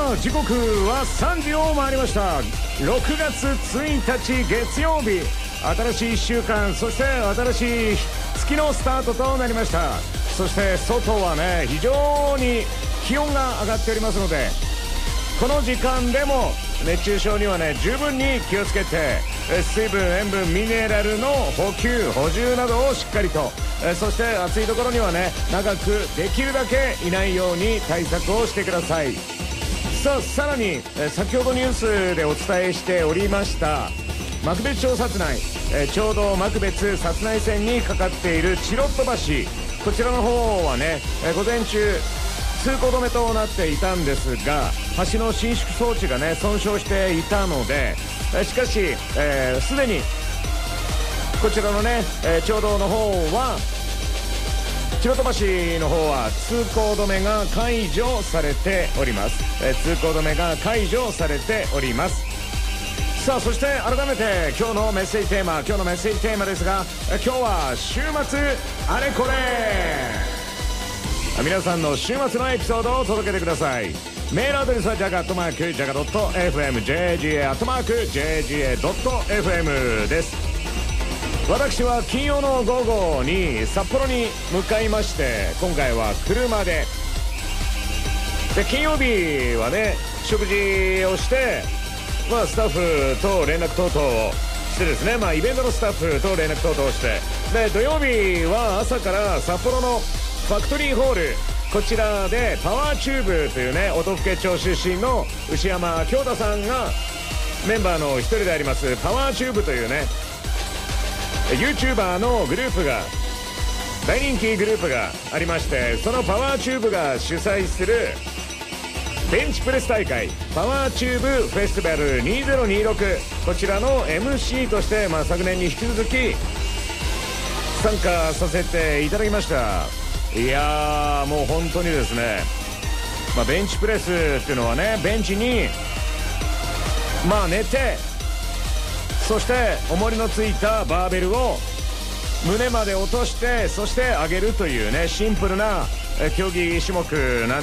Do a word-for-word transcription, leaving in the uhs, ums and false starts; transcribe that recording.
さあ時刻はさんじを回りました。ろくがつついたち月曜日、新しいいっしゅうかん、そして新しい月のスタートとなりました。そして外はね、非常に気温が上がっておりますので、この時間でも熱中症にはね十分に気をつけて、水分、塩分、ミネラルの補給補充などをしっかりと、そして暑いところにはね長くできるだけいないように対策をしてください。さあさらに先ほどニュースでお伝えしておりました幕別町薩内、ちょうど幕別薩内線にかかっているチロット橋、こちらの方はね午前中通行止めとなっていたんですが、橋の伸縮装置がね損傷していたので、しかしすで、えー、にこちらのね、えー、町道の方はチロット橋の方は通行止めが解除されております、えー、通行止めが解除されております。さあそして改めて今日のメッセージテーマ今日のメッセージテーマですが、今日は週末あれこれ、皆さんの週末のエピソードを届けてください。メールアドレスはジャガアットマークジャガドット エフエム ジェージーエー アットマーク ジェージーエー ドット エフエム です。私は金曜の午後に札幌に向かいまして、今回は車でで金曜日はね食事をして、まあ、スタッフと連絡等々をしてですね、まあ、イベントのスタッフと連絡等々をして、で土曜日は朝から札幌のファクトリーホール、こちらでパワーチューブというね音更町出身の牛山京太さんがメンバーの一人でありますパワーチューブというね YouTuber のグループが、大人気グループがありまして、そのパワーチューブが主催するベンチプレス大会パワーチューブフェスティバルにせんにじゅうろく、こちらの エムシー として、まあ、昨年に引き続き参加させていただきました。いやーもう本当にですね、まあ、ベンチプレスっていうのはね、ベンチにまあ寝て、そして重りのついたバーベルを胸まで落として、そして上げるというねシンプルな競技種目なんです。